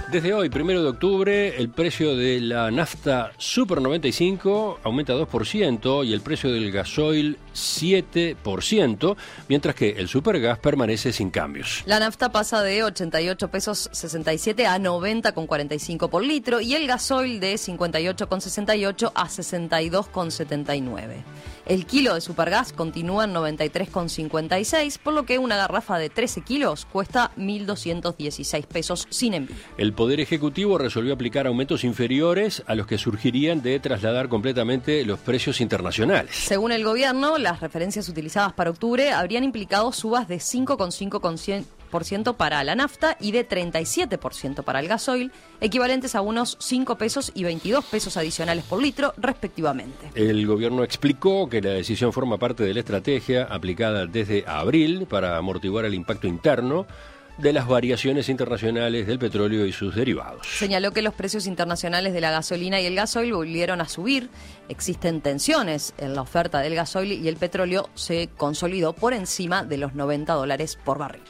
Desde hoy, 1 de octubre, el precio de la nafta Super 95 aumenta 2% y el precio del gasoil 7%, mientras que el Supergas permanece sin cambios. La nafta pasa de 88 pesos 67 a 90,45 por litro y el gasoil de 58,68 a 62,79. El kilo de Supergas continúa en 93,56, por lo que una garrafa de 13 kilos cuesta 1.216 pesos sin envío. El Poder Ejecutivo resolvió aplicar aumentos inferiores a los que surgirían de trasladar completamente los precios internacionales. Según el gobierno, las referencias utilizadas para octubre habrían implicado subas de 5,5% para la nafta y de 37% para el gasoil, equivalentes a unos 5 pesos y 22 pesos adicionales por litro, respectivamente. El gobierno explicó que la decisión forma parte de la estrategia aplicada desde abril para amortiguar el impacto interno de las variaciones internacionales del petróleo y sus derivados. Señaló que los precios internacionales de la gasolina y el gasoil volvieron a subir. Existen tensiones en la oferta del gasoil y el petróleo se consolidó por encima de los $90 por barril.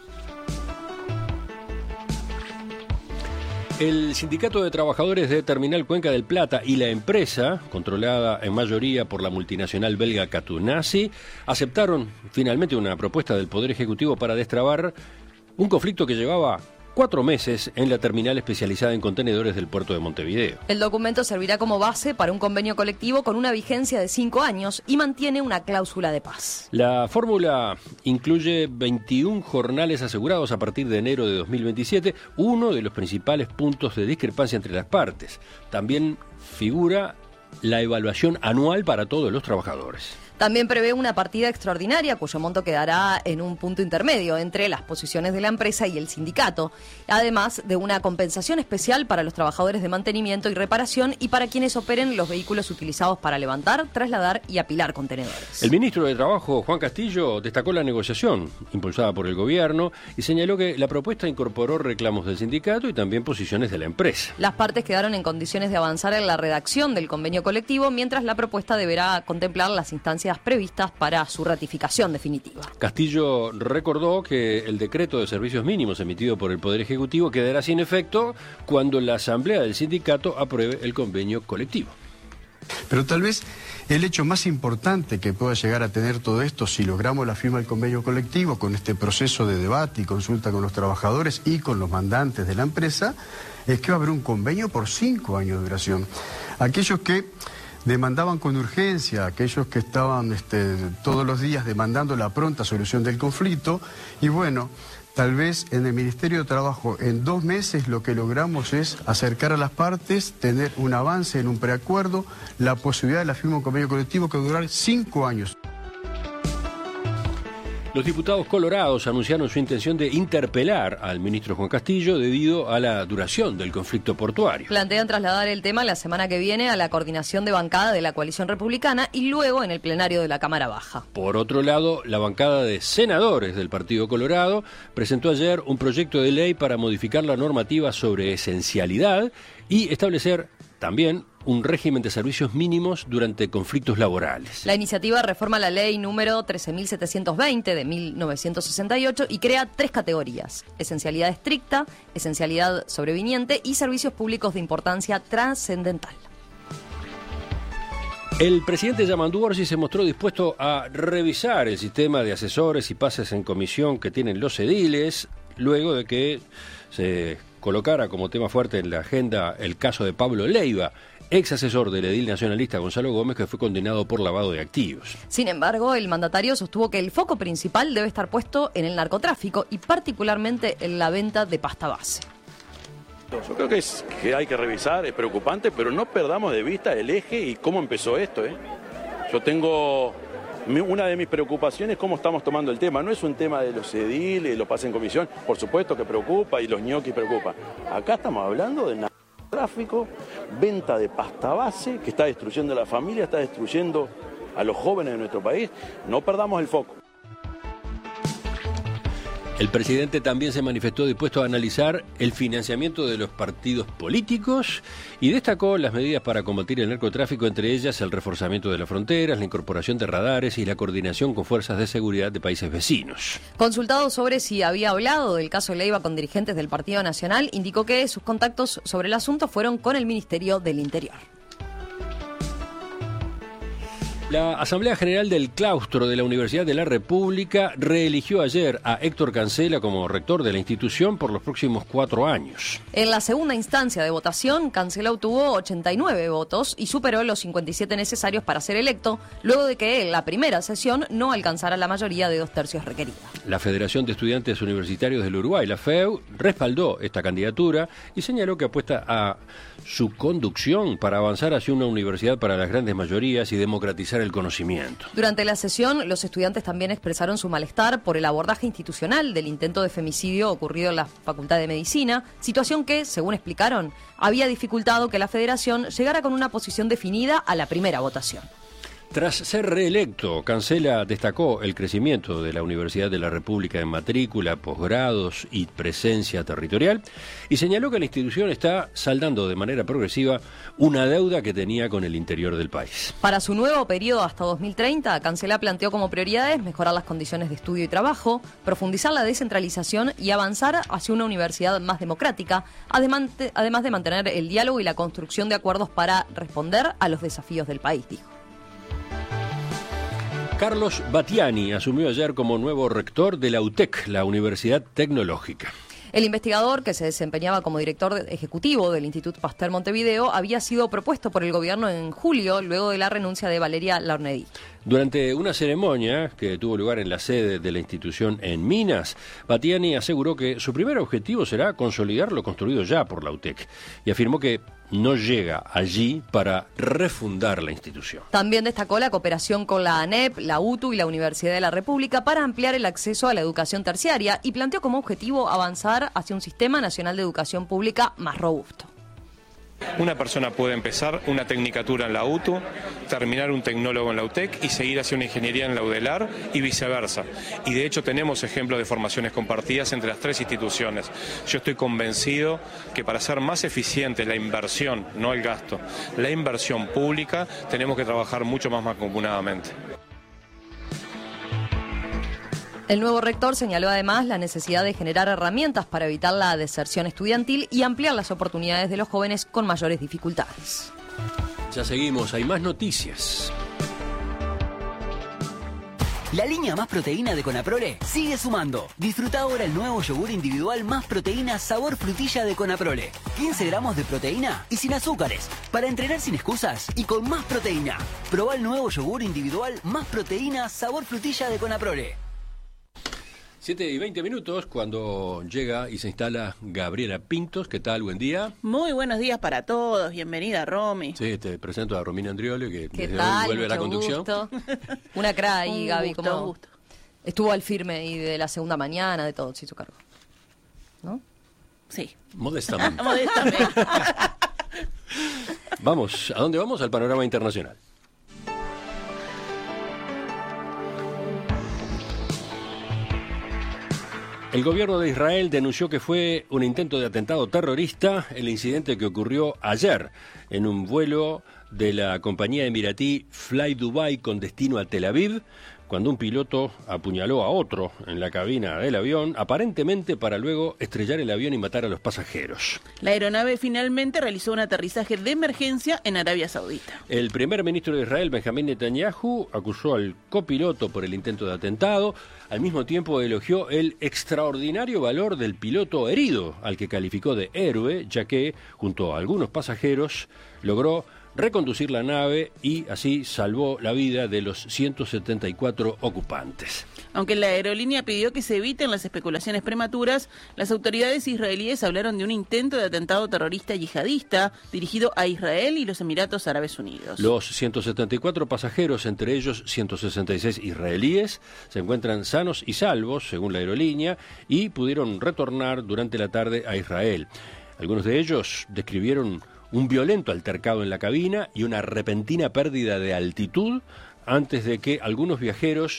El Sindicato de Trabajadores de Terminal Cuenca del Plata y la empresa, controlada en mayoría por la multinacional belga Catunasi, aceptaron finalmente una propuesta del Poder Ejecutivo para destrabar un conflicto que llevaba 4 meses en la terminal especializada en contenedores del puerto de Montevideo. El documento servirá como base para un convenio colectivo con una vigencia de 5 años y mantiene una cláusula de paz. La fórmula incluye 21 jornales asegurados a partir de enero de 2027, uno de los principales puntos de discrepancia entre las partes. También figura la evaluación anual para todos los trabajadores. También prevé una partida extraordinaria cuyo monto quedará en un punto intermedio entre las posiciones de la empresa y el sindicato, además de una compensación especial para los trabajadores de mantenimiento y reparación y para quienes operen los vehículos utilizados para levantar, trasladar y apilar contenedores. El ministro de Trabajo, Juan Castillo, destacó la negociación impulsada por el gobierno y señaló que la propuesta incorporó reclamos del sindicato y también posiciones de la empresa. Las partes quedaron en condiciones de avanzar en la redacción del convenio colectivo, mientras la propuesta deberá contemplar las instancias previstas para su ratificación definitiva. Castillo recordó que el decreto de servicios mínimos emitido por el Poder Ejecutivo quedará sin efecto cuando la Asamblea del Sindicato apruebe el convenio colectivo. Pero tal vez el hecho más importante que pueda llegar a tener todo esto, si logramos la firma del convenio colectivo con este proceso de debate y consulta con los trabajadores y con los mandantes de la empresa, es que va a haber un convenio por 5 años de duración. Aquellos que demandaban con urgencia, aquellos que estaban todos los días demandando la pronta solución del conflicto, y bueno, tal vez en el Ministerio de Trabajo en 2 meses lo que logramos es acercar a las partes, tener un avance en un preacuerdo, la posibilidad de la firma de un convenio colectivo que va a durar 5 años. Los diputados colorados anunciaron su intención de interpelar al ministro Juan Castillo debido a la duración del conflicto portuario. Plantean trasladar el tema la semana que viene a la coordinación de bancada de la coalición republicana y luego en el plenario de la Cámara Baja. Por otro lado, la bancada de senadores del Partido Colorado presentó ayer un proyecto de ley para modificar la normativa sobre esencialidad y establecer también un régimen de servicios mínimos durante conflictos laborales. La iniciativa reforma la ley número 13.720 de 1968 y crea 3 categorías: esencialidad estricta, esencialidad sobreviniente y servicios públicos de importancia trascendental. El presidente Yamandu Orsi se mostró dispuesto a revisar el sistema de asesores y pases en comisión que tienen los ediles, luego de que se colocara como tema fuerte en la agenda el caso de Pablo Leiva, ex asesor del edil nacionalista Gonzalo Gómez, que fue condenado por lavado de activos. Sin embargo, el mandatario sostuvo que el foco principal debe estar puesto en el narcotráfico y particularmente en la venta de pasta base. Yo creo que hay que revisar, es preocupante, pero no perdamos de vista el eje y cómo empezó esto. Yo tengo una de mis preocupaciones es cómo estamos tomando el tema. No es un tema de los ediles, los pases en comisión, por supuesto que preocupa y los ñoquis preocupa. Acá estamos hablando de narcotráfico, venta de pasta base, que está destruyendo a la familia, está destruyendo a los jóvenes de nuestro país. No perdamos el foco. El presidente también se manifestó dispuesto a analizar el financiamiento de los partidos políticos y destacó las medidas para combatir el narcotráfico, entre ellas el reforzamiento de las fronteras, la incorporación de radares y la coordinación con fuerzas de seguridad de países vecinos. Consultado sobre si había hablado del caso Leiva con dirigentes del Partido Nacional, indicó que sus contactos sobre el asunto fueron con el Ministerio del Interior. La Asamblea General del Claustro de la Universidad de la República reeligió ayer a Héctor Cancela como rector de la institución por los próximos 4 años. En la segunda instancia de votación, Cancela obtuvo 89 votos y superó los 57 necesarios para ser electo, luego de que en la primera sesión no alcanzara la mayoría de 2/3 requerida. La Federación de Estudiantes Universitarios del Uruguay, la FEU, respaldó esta candidatura y señaló que apuesta a su conducción para avanzar hacia una universidad para las grandes mayorías y democratizar el conocimiento. Durante la sesión, los estudiantes también expresaron su malestar por el abordaje institucional del intento de femicidio ocurrido en la Facultad de Medicina, situación que, según explicaron, había dificultado que la Federación llegara con una posición definida a la primera votación. Tras ser reelecto, Cancela destacó el crecimiento de la Universidad de la República en matrícula, posgrados y presencia territorial y señaló que la institución está saldando de manera progresiva una deuda que tenía con el interior del país. Para su nuevo periodo hasta 2030, Cancela planteó como prioridades mejorar las condiciones de estudio y trabajo, profundizar la descentralización y avanzar hacia una universidad más democrática, además de mantener el diálogo y la construcción de acuerdos para responder a los desafíos del país, dijo. Carlos Battiani asumió ayer como nuevo rector de la UTEC, la Universidad Tecnológica. El investigador, que se desempeñaba como director ejecutivo del Instituto Pasteur Montevideo, había sido propuesto por el gobierno en julio, luego de la renuncia de Valeria Larnedí. Durante una ceremonia que tuvo lugar en la sede de la institución en Minas, Battiani aseguró que su primer objetivo será consolidar lo construido ya por la UTEC y afirmó que no llega allí para refundar la institución. También destacó la cooperación con la ANEP, la UTU y la Universidad de la República para ampliar el acceso a la educación terciaria y planteó como objetivo avanzar hacia un sistema nacional de educación pública más robusto. Una persona puede empezar una tecnicatura en la UTU, terminar un tecnólogo en la UTEC y seguir hacia una ingeniería en la UDELAR y viceversa. Y de hecho tenemos ejemplos de formaciones compartidas entre las 3 instituciones. Yo estoy convencido que para ser más eficiente la inversión, no el gasto, la inversión pública, tenemos que trabajar mucho más mancomunadamente. El nuevo rector señaló además la necesidad de generar herramientas para evitar la deserción estudiantil y ampliar las oportunidades de los jóvenes con mayores dificultades. Ya seguimos, hay más noticias. La línea Más Proteína de Conaprole sigue sumando. Disfruta ahora el nuevo yogur individual Más Proteína sabor frutilla de Conaprole. 15 gramos de proteína y sin azúcares. Para entrenar sin excusas y con más proteína. Probá el nuevo yogur individual Más Proteína sabor frutilla de Conaprole. 7:20 cuando llega y se instala Gabriela Pintos. ¿Qué tal? Buen día. Muy buenos días para todos. Bienvenida, Romy. Sí, te presento a Romina Andrioli, que ¿Qué desde tal? hoy vuelve a la conducción. Gusto. Una cra ahí, Gaby. Un gusto. Estuvo al firme y de la segunda mañana, de todo, se hizo cargo. ¿No? Sí. Modestamente. Modestamente. Vamos, ¿a dónde vamos? Al panorama internacional. El gobierno de Israel denunció que fue un intento de atentado terrorista el incidente que ocurrió ayer en un vuelo de la compañía emiratí Fly Dubai con destino a Tel Aviv, cuando un piloto apuñaló a otro en la cabina del avión, aparentemente para luego estrellar el avión y matar a los pasajeros. La aeronave finalmente realizó un aterrizaje de emergencia en Arabia Saudita. El primer ministro de Israel, Benjamín Netanyahu, acusó al copiloto por el intento de atentado. Al mismo tiempo elogió el extraordinario valor del piloto herido, al que calificó de héroe, ya que, junto a algunos pasajeros, logró reconducir la nave y así salvó la vida de los 174 ocupantes. Aunque la aerolínea pidió que se eviten las especulaciones prematuras, las autoridades israelíes hablaron de un intento de atentado terrorista yihadista dirigido a Israel y los Emiratos Árabes Unidos. Los 174 pasajeros, entre ellos 166 israelíes, se encuentran sanos y salvos, según la aerolínea, y pudieron retornar durante la tarde a Israel. Algunos de ellos describieron un violento altercado en la cabina y una repentina pérdida de altitud antes de que algunos viajeros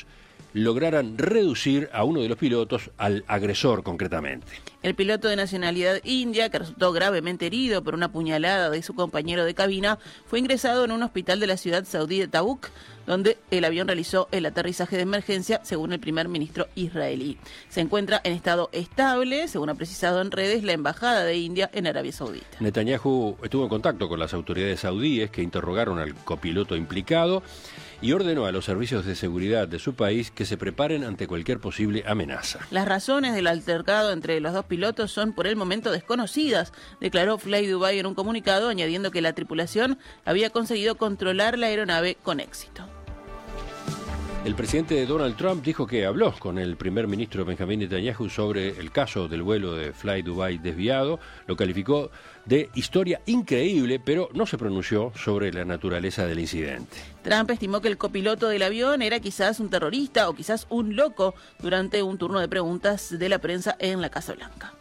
lograran reducir a uno de los pilotos, al agresor concretamente. El piloto de nacionalidad india, que resultó gravemente herido por una puñalada de su compañero de cabina, fue ingresado en un hospital de la ciudad saudí de Tabuk, donde el avión realizó el aterrizaje de emergencia, según el primer ministro israelí. Se encuentra en estado estable, según ha precisado en redes la embajada de India en Arabia Saudita. Netanyahu estuvo en contacto con las autoridades saudíes que interrogaron al copiloto implicado y ordenó a los servicios de seguridad de su país que se preparen ante cualquier posible amenaza. Las razones del altercado entre los dos pilotos son por el momento desconocidas, declaró Fly Dubai en un comunicado, añadiendo que la tripulación había conseguido controlar la aeronave con éxito. El presidente Donald Trump dijo que habló con el primer ministro Benjamin Netanyahu sobre el caso del vuelo de Fly Dubai desviado. Lo calificó de historia increíble, pero no se pronunció sobre la naturaleza del incidente. Trump estimó que el copiloto del avión era quizás un terrorista o quizás un loco durante un turno de preguntas de la prensa en la Casa Blanca.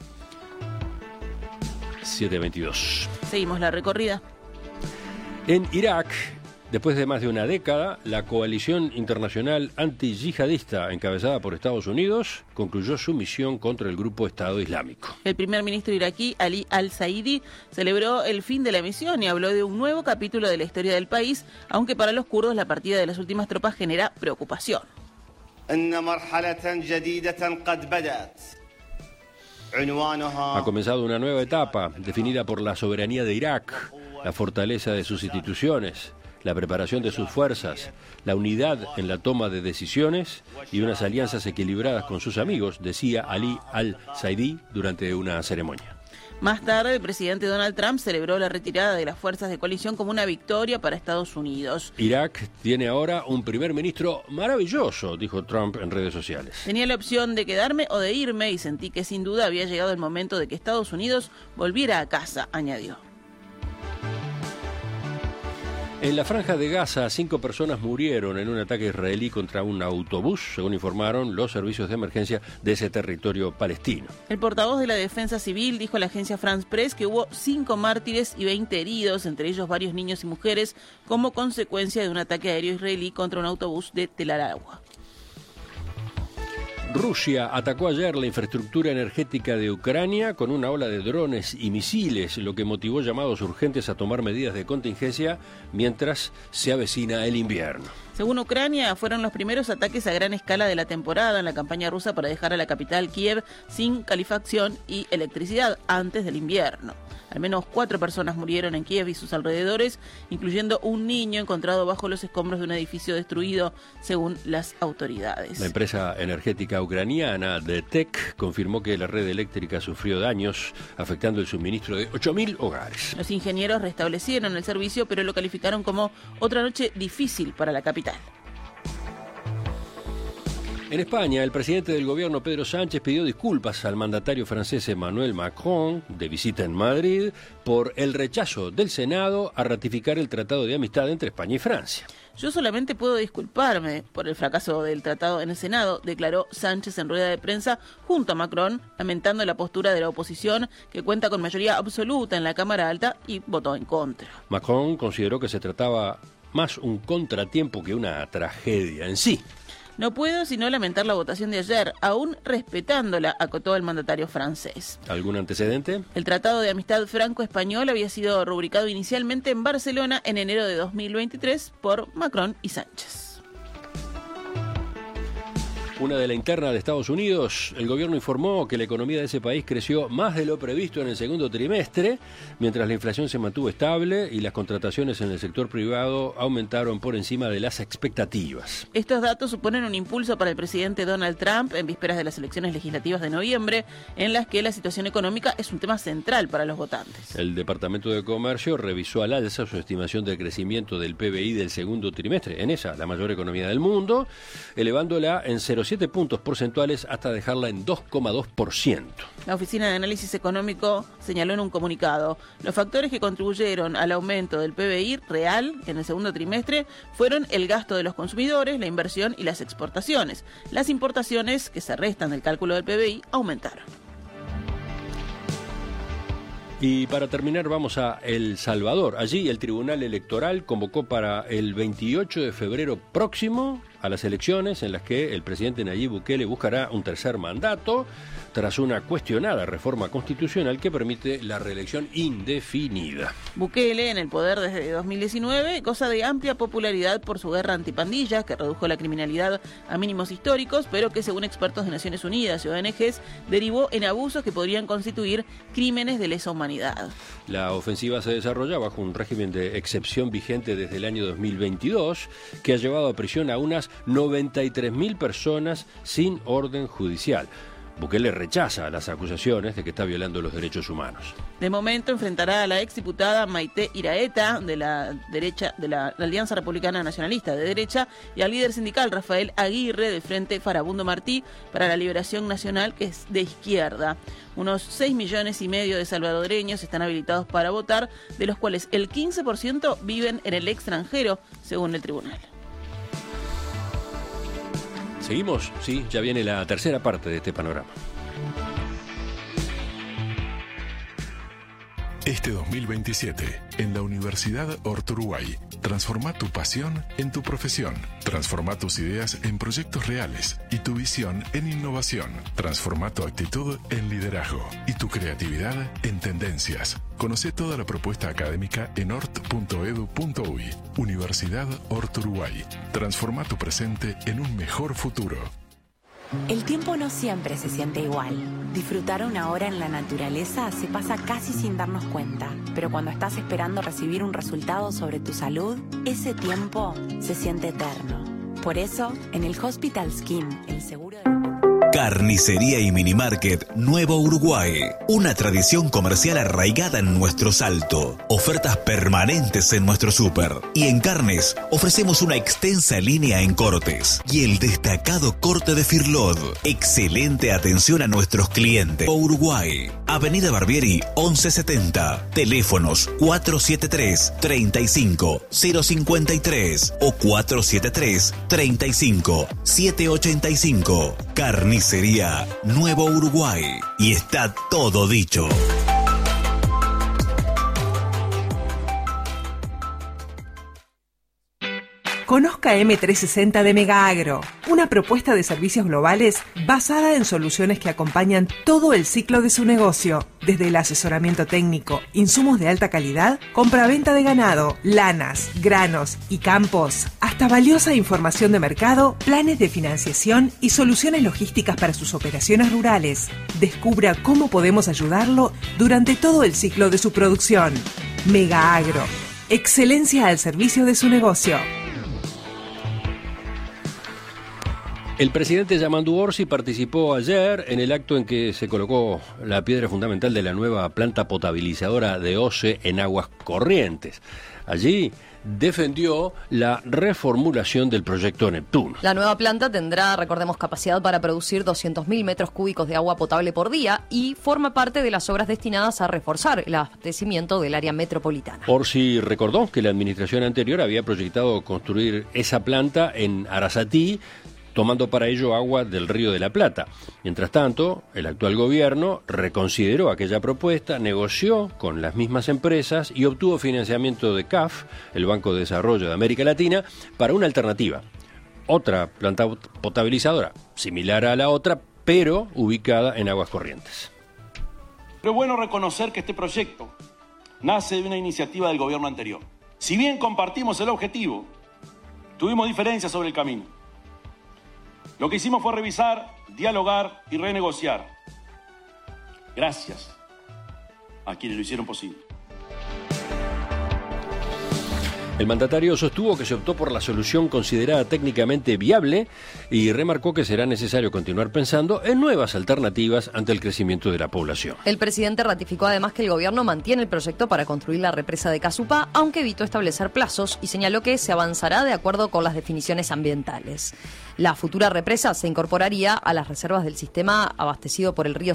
7:22. Seguimos la recorrida. En Irak, después de más de una década, la coalición internacional anti-yihadista encabezada por Estados Unidos concluyó su misión contra el grupo Estado Islámico. El primer ministro iraquí, Ali al-Saidi, celebró el fin de la misión y habló de un nuevo capítulo de la historia del país, aunque para los kurdos la partida de las últimas tropas genera preocupación. Ha comenzado una nueva etapa definida por la soberanía de Irak, la fortaleza de sus instituciones, la preparación de sus fuerzas, la unidad en la toma de decisiones y unas alianzas equilibradas con sus amigos, decía Ali al-Saidi durante una ceremonia. Más tarde, el presidente Donald Trump celebró la retirada de las fuerzas de coalición como una victoria para Estados Unidos. Irak tiene ahora un primer ministro maravilloso, dijo Trump en redes sociales. Tenía la opción de quedarme o de irme y sentí que sin duda había llegado el momento de que Estados Unidos volviera a casa, añadió. En la franja de Gaza, 5 personas murieron en un ataque israelí contra un autobús, según informaron los servicios de emergencia de ese territorio palestino. El portavoz de la Defensa Civil dijo a la agencia France Press que hubo 5 mártires y 20 heridos, entre ellos varios niños y mujeres, como consecuencia de un ataque aéreo israelí contra un autobús de Tel Aviv. Rusia atacó ayer la infraestructura energética de Ucrania con una ola de drones y misiles, lo que motivó llamados urgentes a tomar medidas de contingencia mientras se avecina el invierno. Según Ucrania, fueron los primeros ataques a gran escala de la temporada en la campaña rusa para dejar a la capital Kiev sin calefacción y electricidad antes del invierno. Al menos 4 personas murieron en Kiev y sus alrededores, incluyendo un niño encontrado bajo los escombros de un edificio destruido, según las autoridades. La empresa energética ucraniana DTEK confirmó que la red eléctrica sufrió daños, afectando el suministro de 8.000 hogares. Los ingenieros restablecieron el servicio, pero lo calificaron como otra noche difícil para la capital. En España, el presidente del gobierno, Pedro Sánchez, pidió disculpas al mandatario francés Emmanuel Macron, de visita en Madrid, por el rechazo del Senado a ratificar el Tratado de Amistad entre España y Francia. Yo solamente puedo disculparme por el fracaso del tratado en el Senado, declaró Sánchez en rueda de prensa junto a Macron, lamentando la postura de la oposición, que cuenta con mayoría absoluta en la Cámara Alta y votó en contra. Macron consideró que se trataba más un contratiempo que una tragedia en sí. No puedo sino lamentar la votación de ayer, aún respetándola, acotó el mandatario francés. ¿Algún antecedente? El Tratado de Amistad Franco-Español había sido rubricado inicialmente en Barcelona en enero de 2023 por Macron y Sánchez. Una de la interna de Estados Unidos, el gobierno informó que la economía de ese país creció más de lo previsto en el segundo trimestre, mientras la inflación se mantuvo estable y las contrataciones en el sector privado aumentaron por encima de las expectativas. Estos datos suponen un impulso para el presidente Donald Trump en vísperas de las elecciones legislativas de noviembre, en las que la situación económica es un tema central para los votantes. El Departamento de Comercio revisó al alza su estimación del crecimiento del PBI del segundo trimestre, en esa, la mayor economía del mundo, elevándola en 0,7 puntos porcentuales hasta dejarla en 2,2%. La Oficina de Análisis Económico señaló en un comunicado: los factores que contribuyeron al aumento del PBI real en el segundo trimestre fueron el gasto de los consumidores, la inversión y las exportaciones. Las importaciones, que se restan del cálculo del PBI, aumentaron. Y para terminar vamos a El Salvador. Allí el Tribunal Electoral convocó para el 28 de febrero próximo a las elecciones en las que el presidente Nayib Bukele buscará un tercer mandato tras una cuestionada reforma constitucional que permite la reelección indefinida. Bukele, en el poder desde 2019, goza de amplia popularidad por su guerra antipandillas, que redujo la criminalidad a mínimos históricos, pero que según expertos de Naciones Unidas y ONGs, derivó en abusos que podrían constituir crímenes de lesa humanidad. La ofensiva se desarrolla bajo un régimen de excepción vigente desde el año 2022, que ha llevado a prisión a unas 93.000 personas sin orden judicial. Bukele rechaza las acusaciones de que está violando los derechos humanos. De momento enfrentará a la exdiputada Maite Iraeta de la Alianza Republicana Nacionalista de Derecha y al líder sindical Rafael Aguirre del Frente Farabundo Martí para la Liberación Nacional, que es de izquierda. Unos 6,5 millones de salvadoreños están habilitados para votar, de los cuales el 15% viven en el extranjero, según el tribunal. ¿Seguimos? Sí, ya viene la tercera parte de este panorama. Este 2027, en la Universidad Horto Uruguay, transforma tu pasión en tu profesión. Transforma tus ideas en proyectos reales y tu visión en innovación. Transforma tu actitud en liderazgo y tu creatividad en tendencias. Conoce toda la propuesta académica en hort.edu.uy. Universidad Horto Uruguay. Transforma tu presente en un mejor futuro. El tiempo no siempre se siente igual. Disfrutar una hora en la naturaleza se pasa casi sin darnos cuenta, pero cuando estás esperando recibir un resultado sobre tu salud, ese tiempo se siente eterno. Por eso, en el Hospital Skin, el seguro de... Carnicería y Minimarket Nuevo Uruguay. Una tradición comercial arraigada en nuestro Salto. Ofertas permanentes en nuestro súper. Y en carnes ofrecemos una extensa línea en cortes. Y el destacado corte de Firlod. Excelente atención a nuestros clientes. Uruguay. Avenida Barbieri 1170. Teléfonos 473-35-053 o 473-35-785. Carnicería Nuevo Uruguay. Y está todo dicho. Conozca M360 de Megaagro, una propuesta de servicios globales basada en soluciones que acompañan todo el ciclo de su negocio, desde el asesoramiento técnico, insumos de alta calidad, compraventa de ganado, lanas, granos y campos, hasta valiosa información de mercado, planes de financiación y soluciones logísticas para sus operaciones rurales. Descubra cómo podemos ayudarlo durante todo el ciclo de su producción. Megaagro, excelencia al servicio de su negocio. El presidente Yamandu Orsi participó ayer en el acto en que se colocó la piedra fundamental de la nueva planta potabilizadora de OCE en Aguas Corrientes. Allí defendió la reformulación del proyecto Neptuno. La nueva planta tendrá, recordemos, capacidad para producir 200.000 metros cúbicos de agua potable por día y forma parte de las obras destinadas a reforzar el abastecimiento del área metropolitana. Orsi recordó que la administración anterior había proyectado construir esa planta en Arasatí, tomando para ello agua del Río de la Plata. Mientras tanto, el actual gobierno reconsideró aquella propuesta, negoció con las mismas empresas y obtuvo financiamiento de CAF, el Banco de Desarrollo de América Latina, para una alternativa. Otra planta potabilizadora, similar a la otra, pero ubicada en Aguas Corrientes. Pero es bueno reconocer que este proyecto nace de una iniciativa del gobierno anterior. Si bien compartimos el objetivo, tuvimos diferencias sobre el camino. Lo que hicimos fue revisar, dialogar y renegociar. Gracias a quienes lo hicieron posible. El mandatario sostuvo que se optó por la solución considerada técnicamente viable y remarcó que será necesario continuar pensando en nuevas alternativas ante el crecimiento de la población. El presidente ratificó además que el gobierno mantiene el proyecto para construir la represa de Casupá, aunque evitó establecer plazos y señaló que se avanzará de acuerdo con las definiciones ambientales. La futura represa se incorporaría a las reservas del sistema abastecido por el río